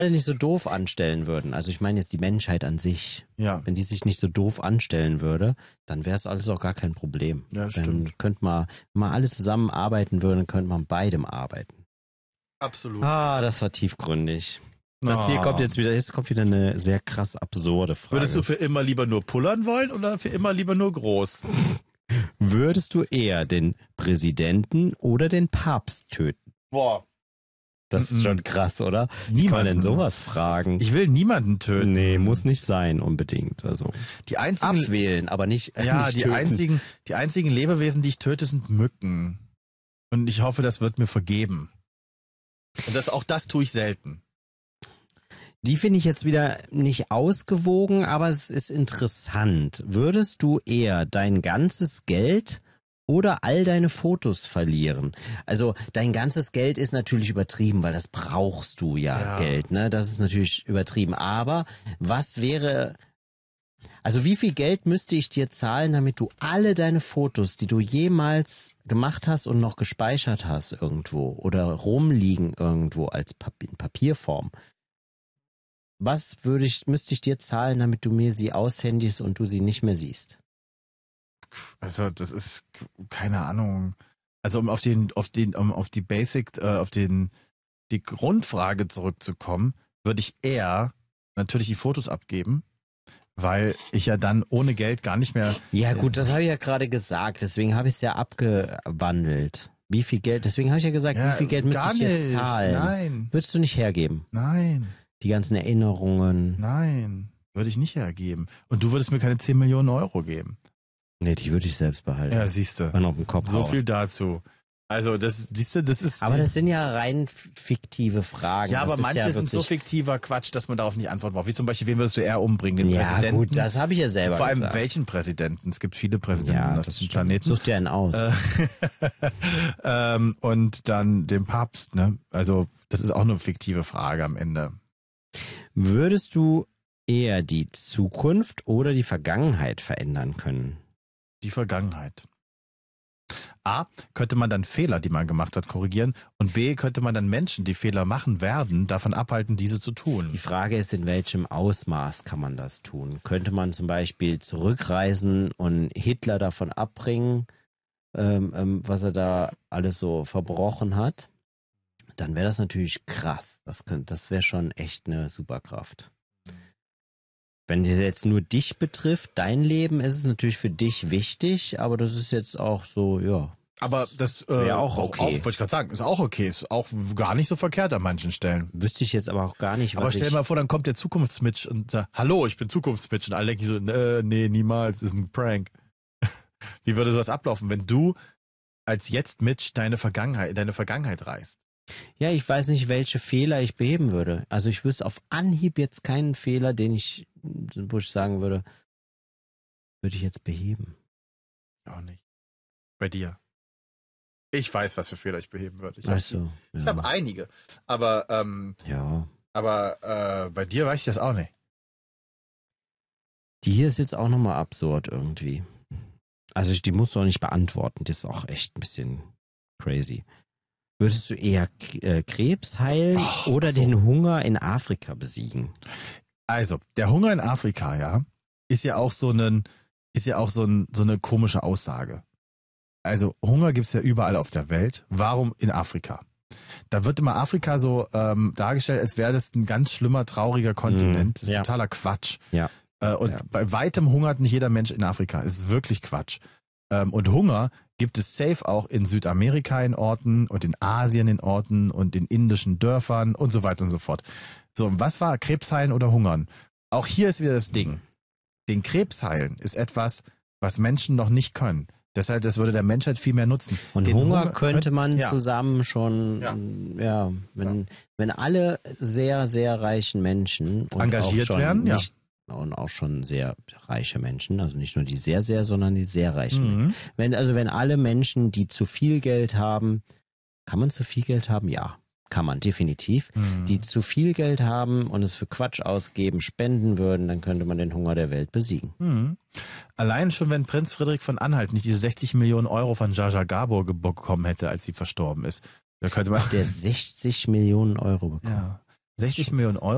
nicht so doof anstellen würden, also ich meine jetzt die Menschheit an sich, wenn die sich nicht so doof anstellen würde, dann wäre es alles auch gar kein Problem. Ja, dann stimmt. könnte man, wenn wir alle zusammenarbeiten würden, könnte man beidem arbeiten. Absolut. Das war tiefgründig. Hier kommt wieder eine sehr krass absurde Frage. Würdest du für immer lieber nur pullern wollen oder für immer lieber nur groß? Würdest du eher den Präsidenten oder den Papst töten? Boah. Das ist schon krass, oder? Wie kann man denn sowas fragen? Ich will niemanden töten. Nee, muss nicht sein unbedingt. Also die einzigen abwählen, aber nicht nicht die töten. einzigen Lebewesen, die ich töte, sind Mücken. Und ich hoffe, das wird mir vergeben. Und auch das tue ich selten. Die finde ich jetzt wieder nicht ausgewogen, aber es ist interessant. Würdest du eher dein ganzes Geld oder all deine Fotos verlieren? Also dein ganzes Geld ist natürlich übertrieben, weil das brauchst du ja Geld, ne? Das ist natürlich übertrieben. Aber was wäre, also wie viel Geld müsste ich dir zahlen, damit du alle deine Fotos, die du jemals gemacht hast und noch gespeichert hast irgendwo oder rumliegen irgendwo als in Papierform, was müsste ich dir zahlen, damit du mir sie aushändigst und du sie nicht mehr siehst? Also das ist keine Ahnung. Also um auf die Grundfrage zurückzukommen, würde ich eher natürlich die Fotos abgeben, weil ich ja dann ohne Geld gar nicht mehr. Ja gut, das habe ich ja gerade gesagt, deswegen habe ich es ja abgewandelt. Wie viel Geld? Deswegen habe ich ja gesagt, wie viel Geld müsste ich dir zahlen? Nein. Würdest du nicht hergeben? Nein. Die ganzen Erinnerungen? Nein, würde ich nicht hergeben. Und du würdest mir keine 10 Millionen Euro geben. Nee, die würde ich selbst behalten. Ja, siehst du. Und auf den Kopf so hauen. viel dazu. Also das, siehst du, das ist... Aber das sind ja rein fiktive Fragen. Ja, aber manche sind so fiktiver Quatsch, dass man darauf nicht antworten braucht. Wie zum Beispiel, wen würdest du eher umbringen? Den Präsidenten? Ja gut, das habe ich ja selber Vor allem gesagt. welchen Präsidenten? Es gibt viele Präsidenten auf diesem Planeten. Such dir einen aus. Und dann den Papst, ne? Also das ist auch eine fiktive Frage am Ende. Würdest du eher die Zukunft oder die Vergangenheit verändern können? Die Vergangenheit. A, könnte man dann Fehler, die man gemacht hat, korrigieren und B, könnte man dann Menschen, die Fehler machen werden, davon abhalten, diese zu tun. Die Frage ist, in welchem Ausmaß kann man das tun? Könnte man zum Beispiel zurückreisen und Hitler davon abbringen, was er da alles so verbrochen hat? Dann wäre das natürlich krass. Das wäre schon echt eine Superkraft. Wenn das jetzt nur dich betrifft, dein Leben, ist es natürlich für dich wichtig, aber das ist jetzt auch so, ja. Aber das wäre auch okay. Wollte ich gerade sagen, ist auch okay. Ist auch gar nicht so verkehrt an manchen Stellen. Wüsste ich jetzt aber auch gar nicht, was Aber stell dir mal vor, dann kommt der Zukunftsmitch und sagt, hallo, ich bin Zukunftsmitch. Und alle denken so, nee, niemals, das ist ein Prank. Wie würde sowas ablaufen, wenn du als jetzt Mitch in deine Vergangenheit reist? Ja, ich weiß nicht, welche Fehler ich beheben würde. Also ich wüsste auf Anhieb jetzt keinen Fehler, wo ich sagen würde, würde ich jetzt beheben. Auch nicht. Bei dir. Ich weiß, was für Fehler ich beheben würde. Ich habe einige. Aber, bei dir weiß ich das auch nicht. Die hier ist jetzt auch nochmal absurd irgendwie. Also die musst du auch nicht beantworten. Das ist auch echt ein bisschen crazy. Würdest du eher Krebs heilen oder den Hunger in Afrika besiegen? Also, der Hunger in Afrika, ja, ist ja auch so eine komische Aussage. Also, Hunger gibt's ja überall auf der Welt. Warum in Afrika? Da wird immer Afrika so dargestellt, als wäre das ein ganz schlimmer, trauriger Kontinent. Das ist totaler Quatsch. Ja. Bei weitem hungert nicht jeder Mensch in Afrika. Das ist wirklich Quatsch. Und Hunger gibt es safe auch in Südamerika in Orten und in Asien in Orten und in indischen Dörfern und so weiter und so fort. So, was war Krebs heilen oder hungern? Auch hier ist wieder das Ding. Den Krebs heilen ist etwas, was Menschen noch nicht können. Deshalb, das würde der Menschheit viel mehr nutzen. Und den Hunger könnte man zusammen schon, wenn alle sehr, sehr reichen Menschen und engagiert werden, und auch schon sehr reiche Menschen, also nicht nur die sehr, sehr, sondern die sehr reichen. Wenn alle Menschen, die zu viel Geld haben, kann man zu viel Geld haben? Ja, kann man definitiv. Die zu viel Geld haben und es für Quatsch ausgeben, spenden würden, dann könnte man den Hunger der Welt besiegen. Allein schon, wenn Prinz Friedrich von Anhalt nicht diese 60 Millionen Euro von Jar Jar Gabor bekommen hätte, als sie verstorben ist. Da könnte man der 60 Millionen Euro bekommen. Ja. 60 Millionen Euro.